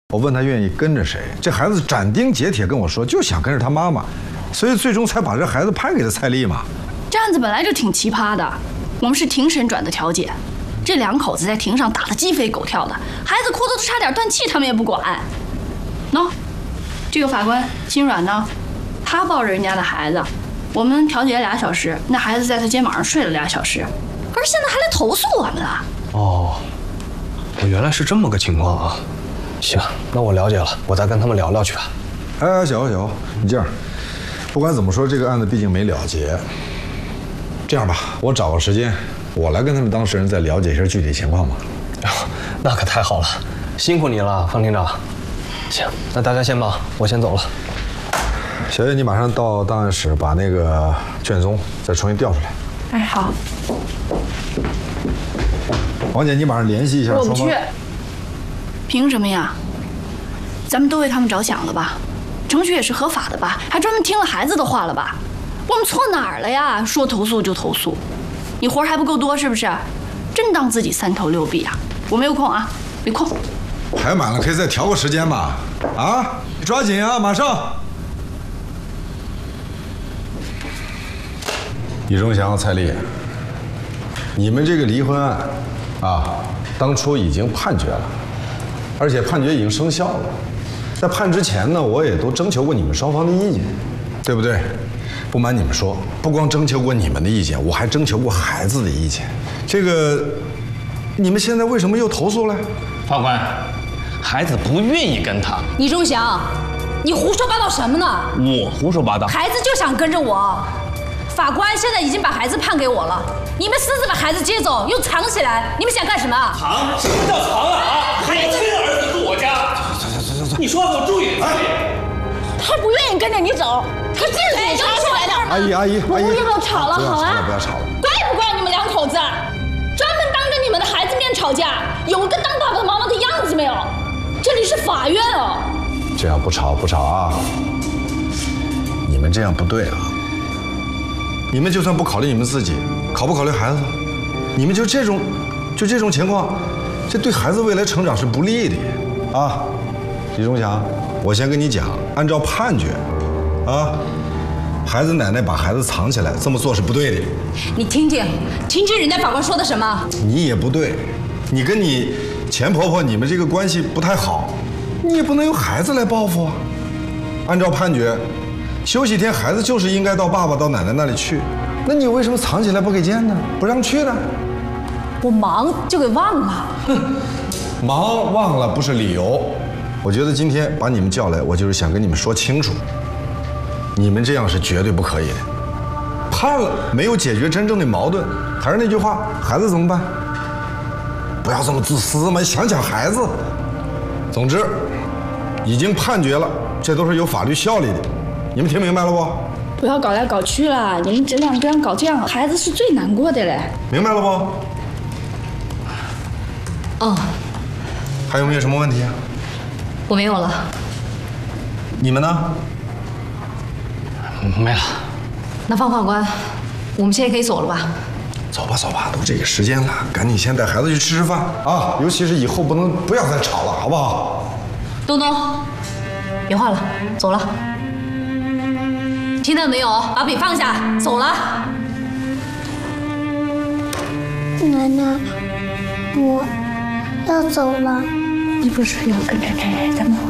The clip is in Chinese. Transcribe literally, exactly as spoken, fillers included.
我问他愿意跟着谁，这孩子斩钉截铁跟我说，就想跟着他妈妈，所以最终才把这孩子判给了蔡丽嘛。 这案子本来就挺奇葩的，我们是庭审转的调解，这两口子在庭上打得鸡飞狗跳的，孩子哭得都差点断气，他们也不管。喏，这个法官心软呢，他抱着人家的孩子，我们调解俩小时，那孩子在他肩膀上睡了俩小时，可是现在还来投诉我们了。 哦，我原来是这么个情况啊。行，那我了解了，我再跟他们聊聊去吧。 哎，小欧小欧，你这样，不管怎么说，这个案子毕竟没了结。这样吧，我找个时间，我来跟他们当事人再了解一下具体情况吧。 那可太好了，辛苦你了，方庭长。行，那大家先忙，我先走了。 小叶，你马上到档案室把那个卷宗再重新调出来。 哎，好。 王姐，你马上联系一下。 我不去。凭什么呀？咱们都为他们着想了吧？程序也是合法的吧？还专门听了孩子的话了吧？我们错哪儿了呀？说投诉就投诉，你活还不够多是不是？真当自己三头六臂啊？我没有空啊，没空。 排满了可以再调个时间吧？啊，抓紧啊，马上。李忠祥、蔡丽，你们这个离婚案啊，当初已经判决了。而且判决已经生效了，在判之前呢，我也都征求过你们双方的意见，对不对？不瞒你们说，不光征求过你们的意见，我还征求过孩子的意见。这个，你们现在为什么又投诉了？ 法官，孩子不愿意跟他。 李忠祥，你胡说八道什么呢？ 我胡说八道？ 孩子就想跟着我。法官现在已经把孩子判给我了，你们私自把孩子接走又藏起来，你们想干什么？ 藏？什么叫藏啊？啊！我亲儿子住我家。走走走走走！你说话给我注意点。 他不愿意跟着你走，他自己查出来的。 阿姨阿姨阿姨， 不要吵了，好啊！ 不要吵了。 怪不怪你们两口子，专门当着你们的孩子面吵架，有个当爸爸妈妈的样子没有？这里是法院哦。 这样不吵不吵啊！你们这样不对啊！你们就算不考虑你们自己，考不考虑孩子？你们就这种，就这种情况，这对孩子未来成长是不利的啊！李忠祥，我先跟你讲，按照判决，啊，孩子奶奶把孩子藏起来，这么做是不对的。 你听听，听听人家法官说的什么？ 你也不对，你跟你前婆婆你们这个关系不太好，你也不能用孩子来报复啊！按照判决。休息天，孩子就是应该到爸爸、到奶奶那里去，那你为什么藏起来不给见呢？不让去呢？ 我忙就给忘了。 哼，忙忘了不是理由。我觉得今天把你们叫来，我就是想跟你们说清楚，你们这样是绝对不可以的。判了没有解决真正的矛盾，还是那句话，孩子怎么办？不要这么自私嘛，想想孩子。总之，已经判决了，这都是有法律效力的。你们听明白了不？ 不要搞来搞去了，你们这样这样搞这样，孩子是最难过的嘞。 明白了不？ 哦。 还有没有什么问题啊？ 我没有了。 你们呢？ 没了。 那方法官，我们现在可以走了吧？ 走吧走吧，都这个时间了，赶紧先带孩子去吃吃饭啊！尤其是以后不能不要再吵了，好不好？ 东东，别画了，走了。听到没有？把笔放下，走了。 奶奶，我要走了。 你不是要跟着奶奶的吗？